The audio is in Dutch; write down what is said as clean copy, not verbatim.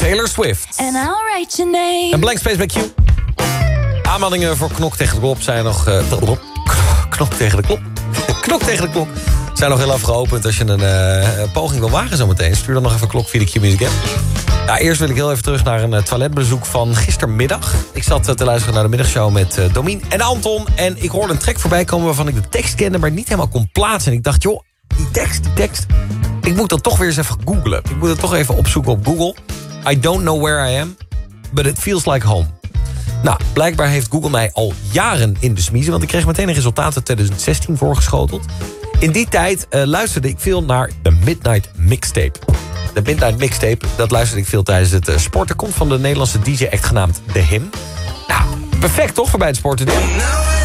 Taylor Swift. And I'll write your name. Een blank space bij Q. Aanmeldingen voor Knok tegen de Klok zijn nog... Knok tegen de Klok. Knok tegen de Klok. Zijn nog heel even geopend. Als je een poging wil wagen zometeen, stuur dan nog even Klok via de Q-Music app. Ja, eerst wil ik heel even terug naar een toiletbezoek van gistermiddag. Ik zat te luisteren naar de middagshow met Domien en Anton. En ik hoorde een track voorbij komen waarvan ik de tekst kende, maar niet helemaal kon plaatsen. En ik dacht, joh, die tekst. Ik moet dat toch weer eens even googlen. Ik moet het toch even opzoeken op Google. I don't know where I am, but it feels like home. Nou, blijkbaar heeft Google mij al jaren in de smiezen, want ik kreeg meteen een resultaat uit 2016 voorgeschoteld. In die tijd luisterde ik veel naar de Midnight Mixtape. De Midnight Mixtape, dat luisterde ik veel tijdens het sporten. Komt van de Nederlandse DJ-act genaamd The Him. Nou, perfect toch voor bij het sporten.